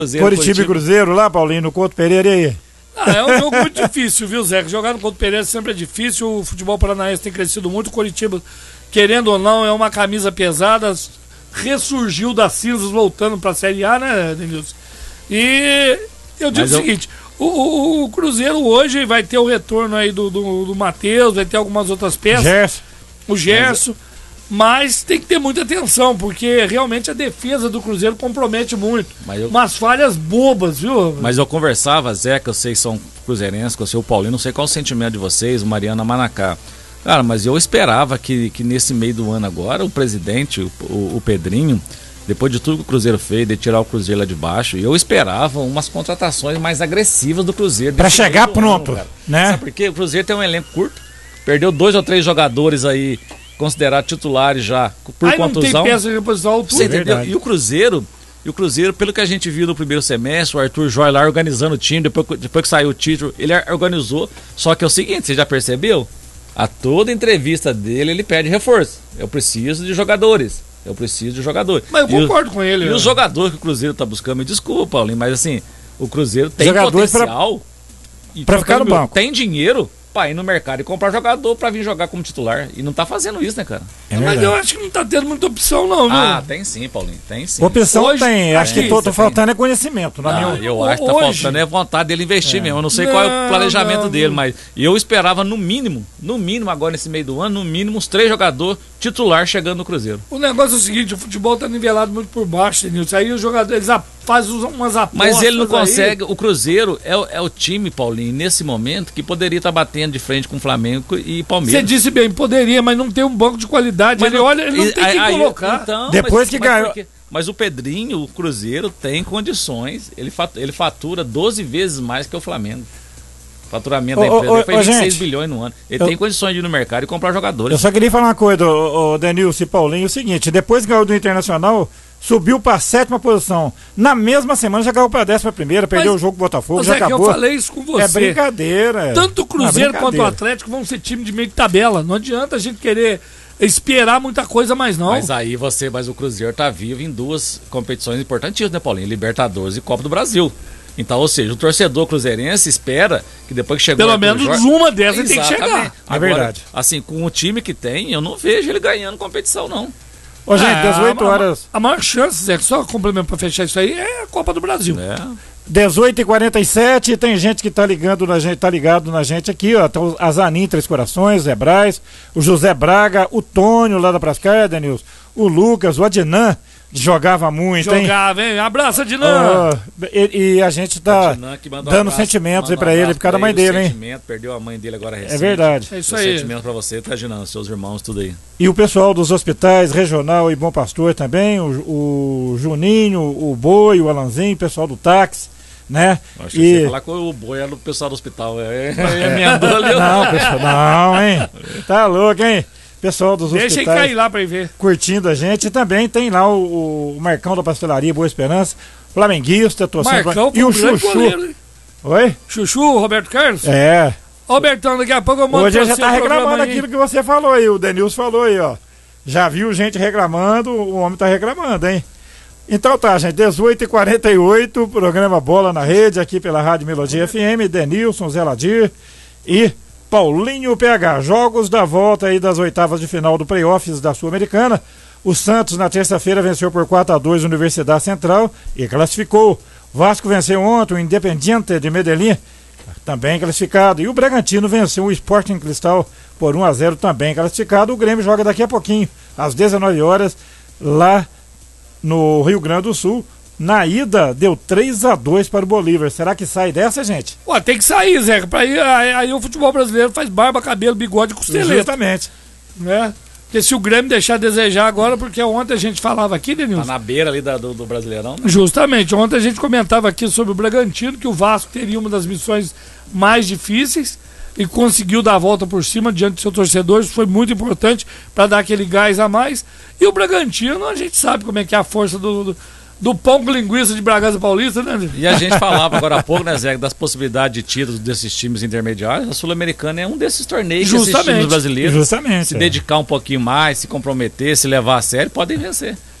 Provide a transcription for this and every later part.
Curitiba e Cruzeiro lá, Paulinho, no Couto Pereira, e aí? É um jogo muito difícil, viu, Zé? Jogar no Couto Pereira sempre é difícil, o futebol paranaense tem crescido muito, o Curitiba, querendo ou não, é uma camisa pesada, ressurgiu das cinzas voltando para a Série A, né, Denilson? E eu digo o seguinte, o Cruzeiro hoje vai ter o retorno aí do Matheus, vai ter algumas outras peças, o Gerson, mas tem que ter muita atenção, porque realmente a defesa do Cruzeiro compromete muito. Umas falhas bobas, viu? Mas eu conversava, Zé, que eu sei que são cruzeirenses, que eu sei o Paulinho, não sei qual é o sentimento de vocês, o Mariana Manacá. Cara, mas eu esperava que nesse meio do ano agora, o presidente, o Pedrinho, depois de tudo que o Cruzeiro fez, de tirar o Cruzeiro lá de baixo, eu esperava umas contratações mais agressivas do Cruzeiro. Pra chegar pronto, né? Sabe por quê? O Cruzeiro tem um elenco curto, perdeu 2 ou 3 jogadores aí, considerados titulares já, por contusão. Não tem peça de reposição à altura. Entendeu? E o Cruzeiro, pelo que a gente viu no primeiro semestre, o Arthur Joy lá organizando o time, depois que saiu o título, ele organizou. Só que é o seguinte, você já percebeu? A toda entrevista dele, ele pede reforço. Eu preciso de jogadores. Mas eu concordo com ele. E os jogadores que o Cruzeiro tá buscando, me desculpa, Paulinho, mas assim, o Cruzeiro tem jogadores potencial. Pra ficar no banco. Tem dinheiro pra ir no mercado e comprar jogador pra vir jogar como titular. E não tá fazendo isso, né, cara? Mas eu acho que não tá tendo muita opção, não, viu? Ah, tem sim, Paulinho, tem sim. Opção hoje, tem, acho que tô faltando é conhecimento. Eu acho que tá faltando é vontade dele investir mesmo. Eu não sei qual é o planejamento dele, mas eu esperava no mínimo agora nesse meio do ano, no mínimo uns 3 jogadores titular chegando no Cruzeiro. O negócio é o seguinte, o futebol tá nivelado muito por baixo, Denilson. Aí os jogadores fazem umas apostas. Mas ele não consegue, o Cruzeiro é o time, Paulinho, nesse momento, que poderia estar batendo de frente com o Flamengo e Palmeiras. Você disse bem, poderia, mas não tem um banco de qualidade. Mas ele não tem que colocar. Então, depois que ganhou. Mas o Pedrinho, o Cruzeiro, tem condições. Ele fatura 12 vezes mais que o Flamengo. O faturamento da empresa foi 26 bilhões no ano. Ele tem condições de ir no mercado e comprar jogadores. Eu só queria falar uma coisa, o Denilson e Paulinho, o seguinte, depois que ganhou do Internacional, subiu para a 7ª posição. Na mesma semana já caiu para a 11ª, perdeu o jogo com o Botafogo, já acabou. Eu falei isso com você. É brincadeira. Tanto o Cruzeiro quanto o Atlético vão ser time de meio de tabela. Não adianta a gente querer esperar muita coisa mais não. Mas o Cruzeiro tá vivo em 2 competições importantíssimas, né, Paulinho? Libertadores e Copa do Brasil. Então, ou seja, o torcedor cruzeirense espera que depois que chegou... Pelo menos uma dessas tem que chegar. É verdade. Assim, com o time que tem, eu não vejo ele ganhando competição, não. Ô, gente, 18 horas... A maior chance, Zé, só complemento pra fechar isso aí, é a Copa do Brasil. 18h47, tem gente que tá ligado na gente aqui, ó. Tá a Zanin, Três Corações, Zé Braz, o José Braga, o Tônio lá da Prascaia, Denilson, o Lucas, o Adnan, jogava muito, hein? Abraço, Adnan! E a gente tá dando sentimentos aí pra ele, por causa da mãe dele, hein? Perdeu a mãe dele agora recente. É verdade. É isso aí. Sentimento pra você, tá, Adnan, seus irmãos, tudo aí. E o pessoal dos hospitais Regional e Bom Pastor também, o Juninho, o Boi, o Alanzinho, o pessoal do táxi, né? Acho que você ia falar com o Boi era do pessoal do hospital. Emendou ali. Não, pessoal, não, hein? Tá louco, hein? Pessoal dos hospitais. Deixa ele cair lá pra ir ver. Curtindo a gente. E também tem lá o Marcão da Pastelaria Boa Esperança, flamenguista, torcendo. Marcão, e o Chuchu. Goleiro. Oi? Chuchu, Roberto Carlos? É. Robertão, daqui a pouco eu mando. Hoje já tá reclamando aquilo que você falou aí, o Denilson falou aí, ó. Já viu gente reclamando, o homem tá reclamando, hein? Então tá, gente, 18h48, programa Bola na Rede, aqui pela Rádio Melodia FM, Denilson, Zé Ladir e Paulinho PH. Jogos da volta aí das oitavas de final do playoffs da Sul-Americana. O Santos na terça-feira venceu por 4-2 a Universidade Central e classificou. Vasco venceu ontem o Independiente de Medellín, também classificado. E o Bragantino venceu o Sporting Cristal por 1-0, também classificado. O Grêmio joga daqui a pouquinho, às 19 horas, lá no Rio Grande do Sul. Na ida, deu 3-2 para o Bolívar. Será que sai dessa, gente? Tem que sair, Zé. Aí o futebol brasileiro faz barba, cabelo, bigode e costeleta. Justamente. Né? Porque se o Grêmio deixar a desejar agora, porque ontem a gente falava aqui, Denilson. Tá na beira ali do Brasileirão, né? Justamente. Ontem a gente comentava aqui sobre o Bragantino, que o Vasco teria uma das missões mais difíceis e conseguiu dar a volta por cima diante do seu torcedor. Isso foi muito importante para dar aquele gás a mais. E o Bragantino, a gente sabe como é que é a força do pão com linguiça de Bragança Paulista, né? E a gente falava agora há pouco, né, Zé, das possibilidades de títulos desses times intermediários. A Sul-Americana é um desses torneios que esses times brasileiros, se dedicar um pouquinho mais, se comprometer, se levar a sério, podem vencer.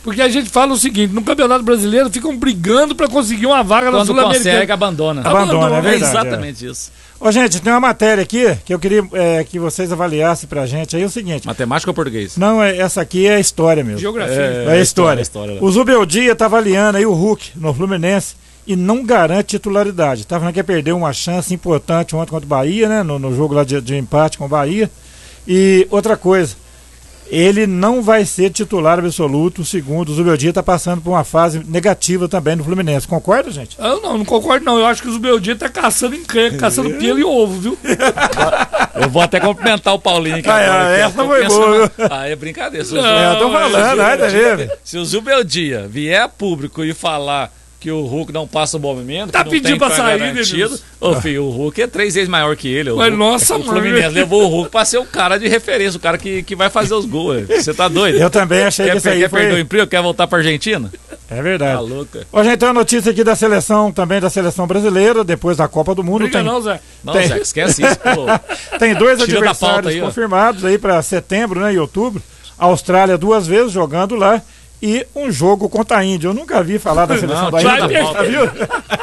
Porque a gente fala o seguinte, no Campeonato Brasileiro ficam brigando para conseguir uma vaga na Sul-Americana. Quando consegue, abandona. Abandona, é verdade. É exatamente isso. Ô, gente, tem uma matéria aqui que eu queria que vocês avaliassem pra gente. Aí é o seguinte... Matemática ou português? Não, essa aqui é a história mesmo. Geografia. É a história. O Zubeldia tá avaliando aí o Hulk no Fluminense e não garante titularidade. Tá falando que ia perder uma chance importante ontem contra o Bahia, né? No jogo lá de empate com o Bahia. E outra coisa, ele não vai ser titular absoluto, segundo o Zubeldia está passando por uma fase negativa também no Fluminense. Concorda, gente? Eu não concordo não. Eu acho que o Zubeldia tá caçando encrenca, caçando pelo e ovo, viu? Eu vou até cumprimentar o Paulinho aqui agora. Essa foi boa. É brincadeira. Eu tô falando, tá vendo? Se o Zubeldia vier a público e falar que o Hulk não passa o movimento, tá que não pedindo tem pra sair, garantido. Ô, filho, o Hulk é 3 vezes maior que ele. Mas nossa, o Fluminense levou o Hulk pra ser o cara de referência, o cara que vai fazer os gols. Você tá doido? Eu também achei que isso aí quer perder o emprego? Quer voltar pra Argentina? É verdade. Tá louca. Hoje a gente tem uma notícia aqui da seleção, também da seleção brasileira, depois da Copa do Mundo. Não, Zé. Não, Zé, esquece isso. Pô. Tem 2 Tira adversários aí, confirmados aí pra setembro, né, e outubro. Austrália 2 vezes jogando lá. E um jogo contra a Índia. Eu nunca vi falar da seleção da Índia. Viu?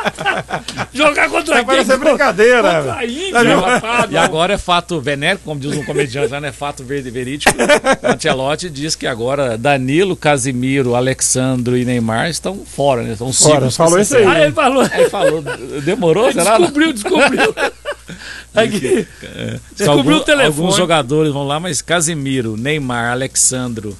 Jogar contra a Índia. Parece brincadeira. Contra a Índia, rapaz. E agora é fato benéfico, como diz um comediante lá, não é fato verde verídico. O Ancelotti diz que agora Danilo, Casimiro, Alexandro e Neymar estão fora, né? Estão fora. Falou isso aí. Ele falou. Ele falou. Demorou, será? Descobriu. Aqui. Descobriu o telefone. Alguns jogadores vão lá, mas Casimiro, Neymar, Alexandro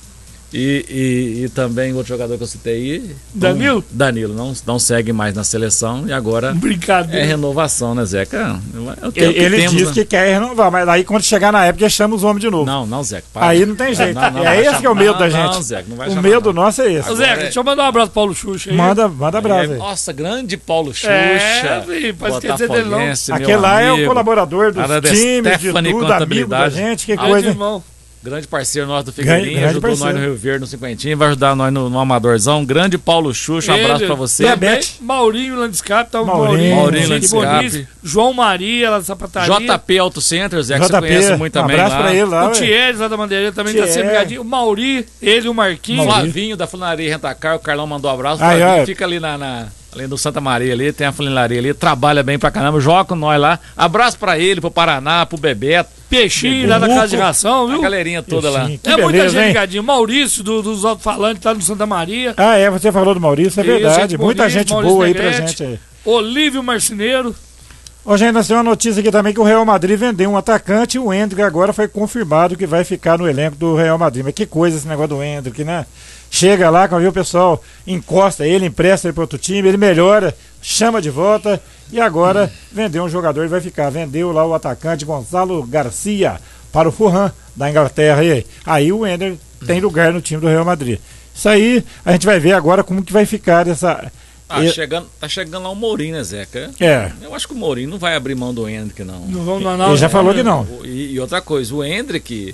e também outro jogador que eu citei aí, Danilo não segue mais na seleção e agora brincadeira. É renovação, né, Zeca? Ele diz que quer renovar, mas aí quando chegar na época chama os homens de novo. Não, Zeca, para. Aí não tem jeito. É esse que é o medo da gente. Não, Zeca, não vai o medo nosso é esse. Agora Zeca, deixa eu mandar um abraço pro Paulo Xuxa aí. Manda abraço aí. Nossa, grande Paulo Xuxa. Pode esquecer dele não. Aquele lá é o colaborador dos times, de tudo, amigo da gente, que coisa. Grande parceiro nosso do Figueirinha, ajudou nós no Rio Verde, no Cinquentinho, vai ajudar nós no Amadorzão. Grande Paulo Xuxa, um abraço pra você. Maurinho Landescape, tá o Maurinho Landescape. João Maria, lá da sapataria. JP Auto Center, Zé, que você conhece muito também lá. Um abraço pra ele lá. O Thierry, lá da Bandeirinha, também tá sempre ligadinho. O Mauri, ele e o Marquinhos. Flavinho, da Funilaria Rentacar, o Carlão mandou um abraço. Fica ali além do Santa Maria ali, tem a funilaria ali, trabalha bem pra caramba, joga com nós lá. Abraço pra ele, pro Paraná, pro Bebeto. Peixinho lá da Casa de Ração, viu? A galerinha toda lá. Muita gente ligadinha. Maurício, dos alto-falantes, tá no Santa Maria. Você falou do Maurício, é verdade. Muita gente boa aí pra gente aí. Olívio Marceneiro. Gente, nós temos uma notícia aqui também que o Real Madrid vendeu um atacante e o Endrick agora foi confirmado que vai ficar no elenco do Real Madrid. Mas que coisa esse negócio do Endrick, né? Chega lá, quando vê o pessoal encosta ele, empresta ele para outro time, ele melhora, chama de volta e agora vendeu um jogador e vai ficar. Vendeu lá o atacante Gonzalo Garcia para o Fulham da Inglaterra. E aí o Endrick tem lugar no time do Real Madrid. Isso aí a gente vai ver agora como que vai ficar essa... Tá chegando lá o Mourinho, né, Zeca? Eu acho que o Mourinho não vai abrir mão do Endrick, não. Ele já falou que não. E outra coisa, o Endrick,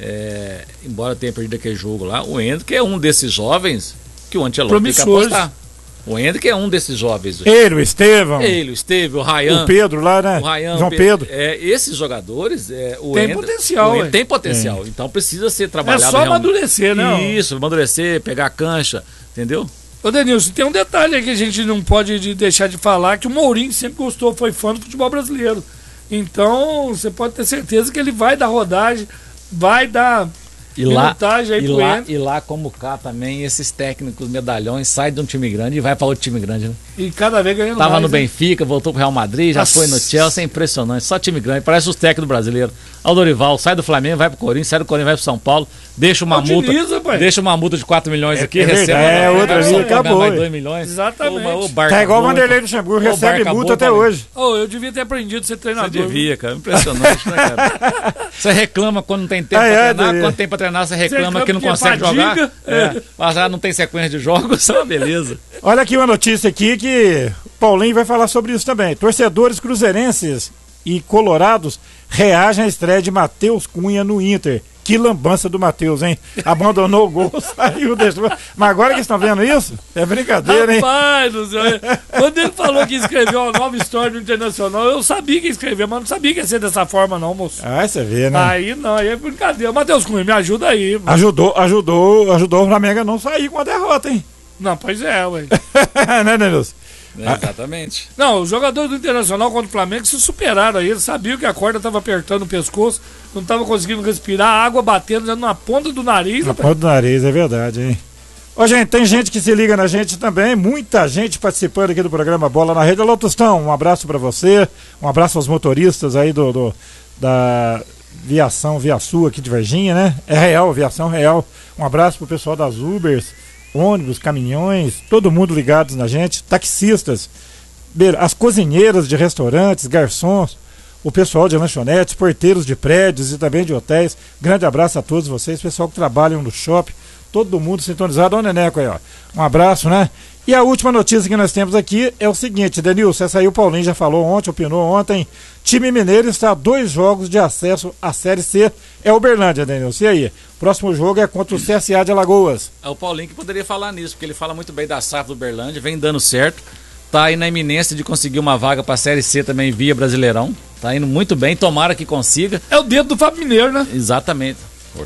embora tenha perdido aquele jogo lá, o Endrick é um desses jovens que o Ancelotti tem que apostar. O Endrick é um desses jovens. Ele, o Estevão, o Ryan. O Pedro lá, né? O Ryan, João Pedro. Esses jogadores, tem potencial. Tem potencial, então precisa ser trabalhado. É só amadurecer, né? Isso, amadurecer, pegar a cancha, entendeu? Ô Denilson, tem um detalhe aí que a gente não pode deixar de falar, que o Mourinho sempre gostou, foi fã do futebol brasileiro. Então, você pode ter certeza que ele vai dar rodagem, vai dar minutagem aí pro Endrick. E lá, como cá também, esses técnicos medalhões saem de um time grande e vai para outro time grande, né? E cada vez ganhando Tava mais, no Benfica, voltou pro Real Madrid, já foi no Chelsea, é impressionante. Só time grande, parece os técnicos brasileiros. Aldorival sai do Flamengo, vai pro Corinthians, sai do Corinthians, vai pro São Paulo, deixa uma multa de 4 milhões aqui, recebe outra vida, acabou. Mais 2 milhões. Exatamente. Tá igual o Vanderlei Luxemburgo, recebe multa até hoje. Eu devia ter aprendido a ser treinador. Você devia, cara, impressionante, né, cara? Você reclama quando não tem tempo pra treinar, quando tem pra treinar você reclama que não consegue jogar. Mas já não tem sequência de jogos, é uma beleza. Olha aqui uma notícia aqui que o Paulinho vai falar sobre isso também. Torcedores cruzeirenses e colorados reagem à estreia de Matheus Cunha no Inter Que lambança do Matheus, hein? Abandonou o gol, saiu, deixou. Mas agora que estão vendo isso, é brincadeira, hein? Rapaz do céu. Quando ele falou que escreveu uma nova história no Internacional, eu sabia que ia escrever, mas não sabia que ia ser dessa forma, não, moço. Ah, você vê, né? Aí não, aí é brincadeira. Matheus Cunha, me ajuda aí. Ajudou o Flamengo a não sair com a derrota, hein? Não, pois é, ué. Né, Denilson? Exatamente. Não, os jogadores do Internacional contra o Flamengo se superaram aí. Eles sabiam que a corda estava apertando o pescoço, não estava conseguindo respirar, a água batendo na ponta do nariz. Na ponta do nariz, é verdade, hein? Ô, gente, tem gente que se liga na gente também, muita gente participando aqui do programa Bola na Rede. Alô, Tostão, um abraço pra você, um abraço aos motoristas aí da Viação Via Sul aqui de Varginha, né? É real, Viação Real. Um abraço pro pessoal das Ubers, ônibus, caminhões, todo mundo ligados na gente, taxistas, as cozinheiras de restaurantes, garçons, o pessoal de lanchonetes, porteiros de prédios e também de hotéis. Grande abraço a todos vocês, pessoal que trabalham no shopping, todo mundo sintonizado. Olha o Neneco aí, ó. Um abraço, né? E a última notícia que nós temos aqui é o seguinte, Denilson, essa aí o Paulinho já falou ontem, opinou ontem. Time mineiro está a 2 jogos de acesso à Série C. É Uberlândia, Denilson. E aí? Próximo jogo é contra o CSA de Alagoas. É o Paulinho que poderia falar nisso, porque ele fala muito bem da SAF do Uberlândia, vem dando certo. Tá aí na iminência de conseguir uma vaga para a Série C também via Brasileirão. Tá indo muito bem, tomara que consiga. É o dedo do Fábio Mineiro, né? Exatamente.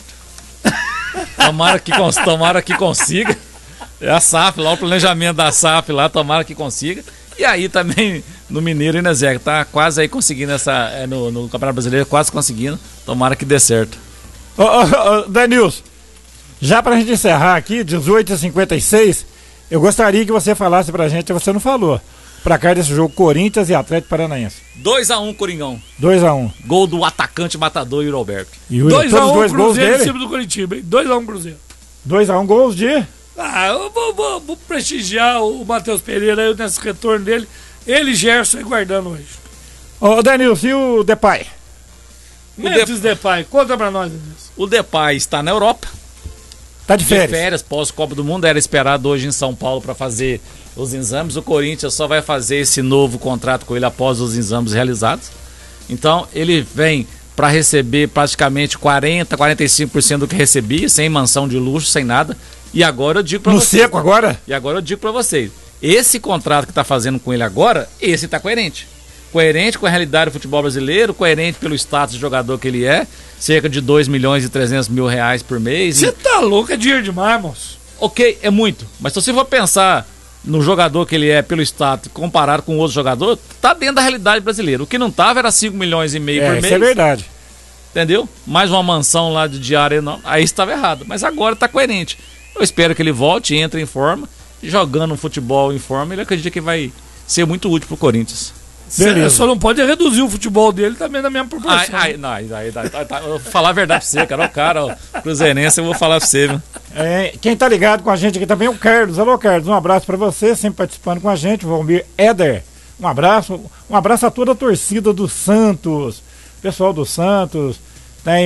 Tomara que consiga. É a SAF lá, o planejamento da SAF lá, tomara que consiga. E aí também no Mineiro e na Zé, que tá quase aí conseguindo no Campeonato Brasileiro, quase conseguindo. Tomara que dê certo. Denilson, já pra gente encerrar aqui, 18h56, eu gostaria que você falasse pra gente, você não falou, pra cá desse jogo Corinthians e Atlético Paranaense. 2-1 Coringão. 2-1. Gol do atacante matador Yuri Alberto. 2-1 Cruzeiro em cima do Curitiba, hein? 2-1 Cruzeiro. 2-1 gols de... eu vou prestigiar o Matheus Pereira aí nesse retorno dele. Ele e Gerson aí guardando hoje. Ô, Denilson, e o Depay? Memphis Depay, conta pra nós, Denilson. O Depay está na Europa. Tá de férias. De férias, pós-Copa do Mundo. Era esperado hoje em São Paulo para fazer os exames. O Corinthians só vai fazer esse novo contrato com ele após os exames realizados. Então, ele vem para receber praticamente 40-45% do que recebia, sem mansão de luxo, sem nada. E agora eu digo para vocês. No seco agora? E agora eu digo para vocês. Esse contrato que tá fazendo com ele agora, esse tá coerente. Coerente com a realidade do futebol brasileiro, coerente pelo status de jogador que ele é, cerca de 2.300.000 reais por mês. Você tá louco, é dinheiro demais, moço. Ok, é muito, mas se você for pensar no jogador que ele é pelo status, comparado com outro jogador, tá dentro da realidade brasileira. O que não tava era 5,5 milhões por mês. Isso é verdade. Entendeu? Mais uma mansão lá de diária, não. Aí estava errado, mas agora tá coerente. Eu espero que ele volte, entre em forma, jogando um futebol em forma, ele acredita que vai ser muito útil pro Corinthians. Só não pode reduzir o futebol dele também na mesma proporção. Eu vou falar a verdade pra você, cara. O cara, o cruzeirense, eu vou falar pra você, viu? Quem tá ligado com a gente aqui também é o Carlos. Alô, Carlos, um abraço pra você, sempre participando com a gente, o Valmir Éder. Um abraço a toda a torcida do Santos, pessoal do Santos, tem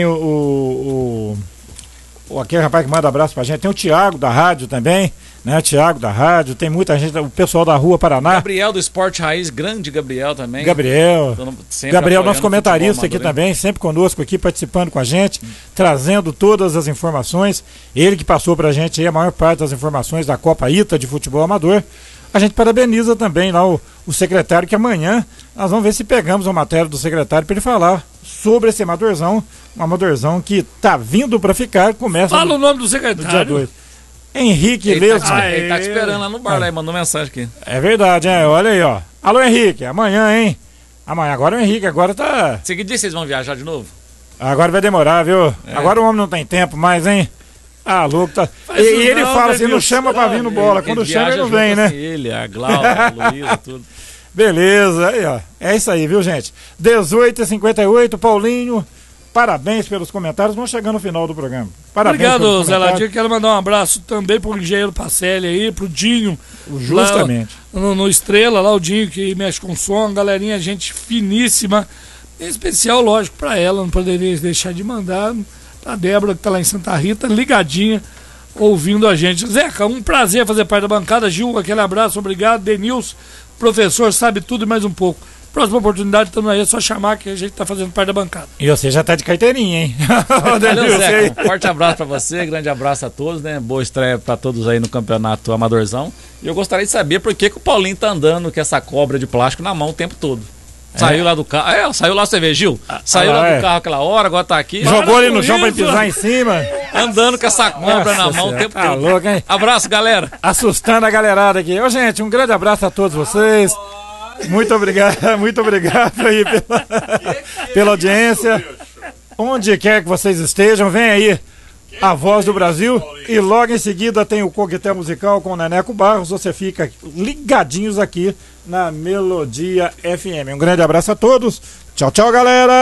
aquele rapaz que manda abraço pra gente, tem o Thiago da rádio também, né? Thiago da rádio, tem muita gente, o pessoal da Rua Paraná. Gabriel do Esporte Raiz, grande Gabriel também. Gabriel, nosso comentarista aqui também, sempre conosco aqui, participando com a gente, trazendo todas as informações. Ele que passou pra gente aí a maior parte das informações da Copa ITA de futebol amador. A gente parabeniza também lá o secretário, que amanhã nós vamos ver se pegamos uma matéria do secretário para ele falar sobre esse amadorzão, um amadorzão que tá vindo para ficar, começa... Fala o nome do secretário. Dia 2. Henrique Lesma. Ele tá te esperando lá no bar, lá, mandou mensagem aqui. É verdade, olha aí, ó. Alô, Henrique, amanhã, hein? Agora o Henrique, agora tá... Que dia vocês vão viajar de novo? Agora vai demorar, viu? Agora o homem não tem tempo mais, hein? Ah, louco, tá. E ele fala assim, não chama pra vir no bola. Quando chama, ele não vem, né? Ele, a Glaucia, a Luísa, tudo. Beleza, aí, ó. É isso aí, viu, gente? 18h58, Paulinho, parabéns pelos comentários. Vamos chegando no final do programa. Parabéns. Obrigado, Zé Ladinho. Quero mandar um abraço também pro engenheiro Pacelli aí, pro Dinho. Justamente. No Estrela, lá o Dinho que mexe com som, galerinha, gente finíssima. Em especial, lógico, pra ela, não poderia deixar de mandar. A Débora, que tá lá em Santa Rita, ligadinha, ouvindo a gente. Zeca, um prazer fazer parte da bancada. Gil, aquele abraço, obrigado. Denilson, professor, sabe tudo e mais um pouco. Próxima oportunidade, estando aí, é só chamar que a gente tá fazendo parte da bancada. E você já tá de carteirinha, hein? Valeu, Zeca. Forte abraço pra você, grande abraço a todos, né? Boa estreia pra todos aí no campeonato amadorzão. E eu gostaria de saber por que o Paulinho tá andando com essa cobra de plástico na mão o tempo todo. Saiu lá do carro. Saiu lá, você vê, Gil? Saiu lá do carro aquela hora, agora tá aqui. Jogou ali no chão pra pisar em cima. Andando com essa cobra na mão o tempo todo. Louco, hein? Abraço, galera. Assustando a galerada aqui. Ô, gente, um grande abraço a todos vocês. Muito obrigado aí pela audiência. Onde quer que vocês estejam, vem aí a Voz do Brasil. E logo em seguida tem o Coquetel Musical com o Neneco Barros. Você fica ligadinhos aqui na Melodia FM. Um grande abraço a todos. Tchau, tchau, galera.